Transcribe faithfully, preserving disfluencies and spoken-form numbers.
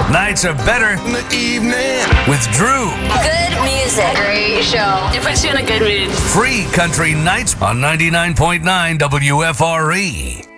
Nights are better in the evening with Drew. Good music. Great show. It puts you in a good mood. Free Country Nights on ninety-nine point nine W F R E.